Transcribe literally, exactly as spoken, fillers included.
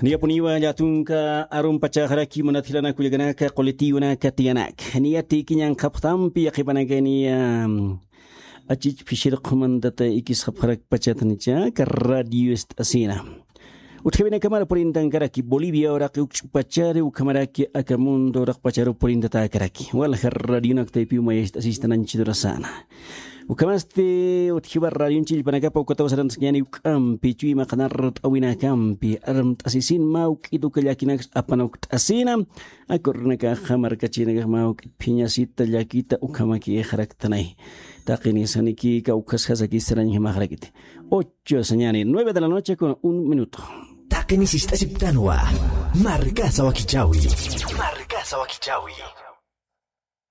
Nia puniwa jatunka arum pacaharaki munathilana kuyaganaka koletiwana katianak. Nia tikinyang kaptampi akibanagani achich pishir komandata ikis kapharak pachatanicha ka radio asina. Utkabina kamara porintan karaki Bolivia ora que pachare u kamaraki akamundo ora pacharo porintata karaki. Wala radio nak taipi mayest asistanan chidorasana. Ukamaste utkiba radio chil panakapa ukatawa saran senyani ukam pichui makanarot awina kampi aram asisin mauk itu kelyakinak apanok asina akorna ka khamar kachina ka mauk pinyasita yakita ukamaki kharaktanai taqini saniki ka ukas hasaki seranya maharakite ocho senyani nueve de la noche con un minuto taqini sistasiptanwa marca sawakichawi marca sawakichawi